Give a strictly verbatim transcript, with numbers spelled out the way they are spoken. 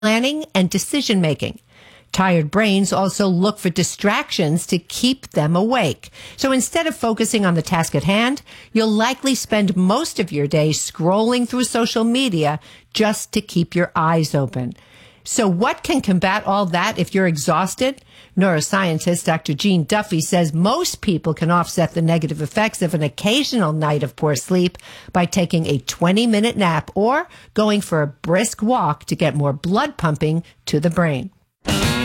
planning and decision making. Tired brains also look for distractions to keep them awake. So instead of focusing on the task at hand, you'll likely spend most of your day scrolling through social media just to keep your eyes open. So what can combat all that if you're exhausted? Neuroscientist Doctor Gene Duffy says most people can offset the negative effects of an occasional night of poor sleep by taking a twenty-minute nap or going for a brisk walk to get more blood pumping to the brain.